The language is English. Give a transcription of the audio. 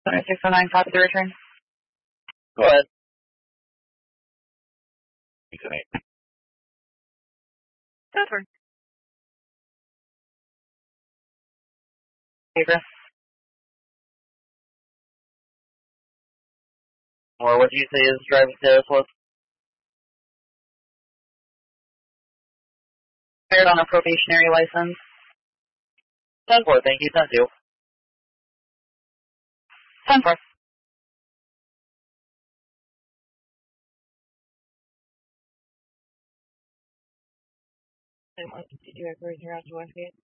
Center 609, copy the return. Go ahead. 608. Go for it. Paper. Or what do you say is driving status was? Hired on a probationary license. 10-4, thank you, 10-2. 10-4. Did you ever interact with Westgate?